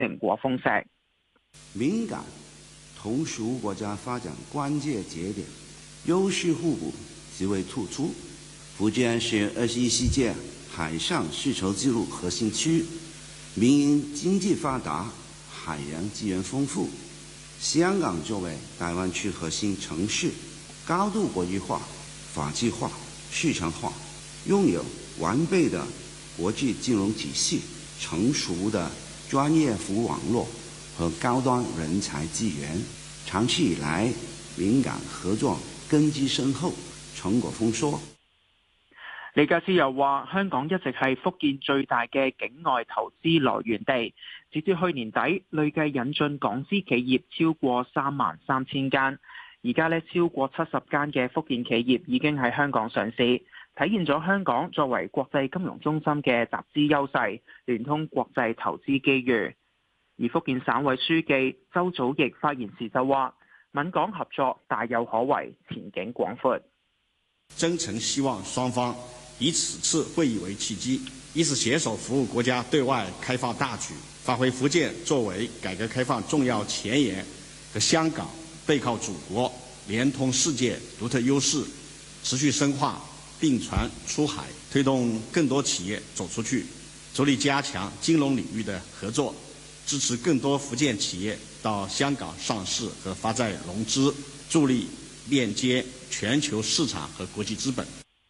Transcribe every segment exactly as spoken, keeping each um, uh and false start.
成果豐碩。 敏感同屬物國家發展關鍵節點，優勢互補極為突出。福建是二十一世紀海上絲綢之路核心區，民營經濟發達，海洋資源豐富。香港作為大灣區核心城市，高度國際化、法治化、市場化，擁有完備的國際金融體系、成熟的專業服務網絡和高端人才資源。長期以來，敏感合作根基深厚，成果豐碩。 李家超又話：香港一直係福建最大嘅境外投資來源地，截至去年底，累計引進港資企業超過三萬三千間。而家呢，超過七十間嘅福建企業已經喺香港上市，體現咗香港作為國際金融中心嘅集資優勢，聯通國際投資機遇。而福建省委書記周祖義發言時就話：閩港合作大有可為，前景廣闊。 真誠希望雙方以此次會議為契機，一起攜手服務國家對外開放大局，發揮福建作為改革開放重要前沿和香港背靠祖國、連通世界獨特優勢，持續深化並船出海，推動更多企業走出去，着力加強金融領域的合作，支持更多福建企業到香港上市和發債融資，助力鏈接全球市場和國際資本。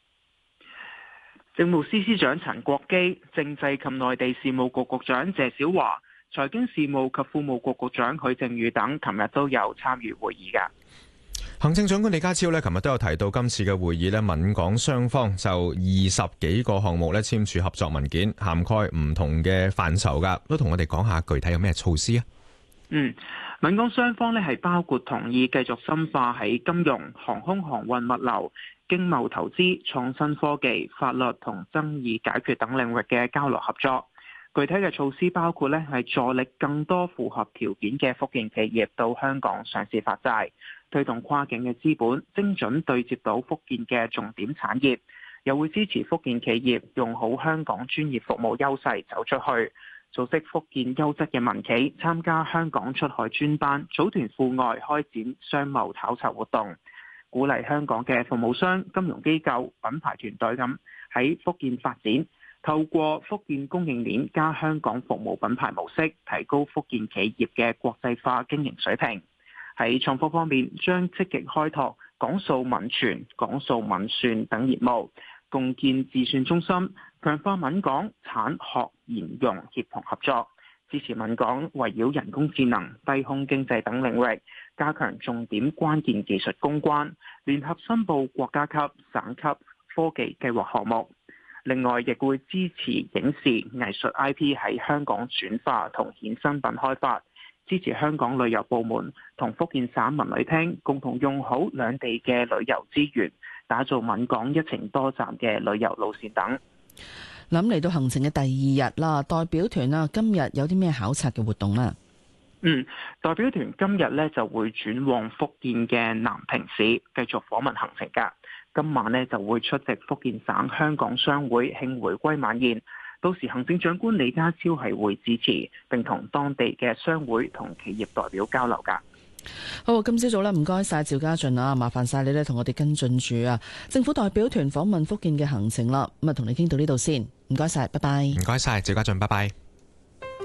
政務司司長陳國基、政制及內地事務局局長謝小華、財經事務及庫務局局長許正宇等，琴日都有參與會議㗎。 行政長官李家超呢，琴日都有提到今次嘅會議呢，閩港雙方就二十幾個項目呢簽署合作文件，涵蓋唔同嘅範疇㗎，都同我哋講下具體有咩措施啊？ 嗯，閩港雙方呢係包括同意繼續深化喺金融、航空航運物流、經貿投資、創新科技、法律同爭議解決等領域嘅交流合作。具體嘅措施包括呢係助力更多符合條件嘅福建企業到香港上市發債，推動跨境嘅資本精準對接到福建嘅重點產業，又會支持福建企業用好香港專業服務優勢走出去，組織福建優質嘅民企參加香港出海專班，組團赴外開展商貿考察活動，鼓勵香港嘅服務商、金融機構、品牌團隊咁喺福建發展，透過福建供應鏈加香港服務品牌模式，提高福建企業嘅國際化經營水平。喺創科方面，將積極開拓港數民傳、港數民算等業務，共建智算中心，強化閩港產學研用協同合作，支持閩港圍繞人工智能、低空經濟等領域，加強重點關鍵技術攻關，聯合申報國家級、省級科技計劃項目。另外，亦會支持影視藝術 I P 喺香港轉化同衍生品開發，支持香港旅遊部門同福建省文旅廳共同用好兩地嘅旅遊資源，打造閩港一程多站嘅旅遊路線等。 諗嚟到行程嘅第二日啦，代表團啊，今日有啲咩考察嘅活動呢？ 嗯，代表團今日呢就會轉往福建嘅南平市，繼續訪問行程㗎。今晚呢就會出席福建省香港商會慶回歸晚宴，到時行政長官李家超係會致辭，並同當地嘅商會同企業代表交流㗎。 好，今朝早咧，唔該晒趙家俊啊，麻煩晒你咧，同我哋跟進住啊，政府代表團訪問福建嘅行程啦。咁啊，同你傾到呢度先，唔該晒，拜拜。 唔該晒，趙家俊，拜拜。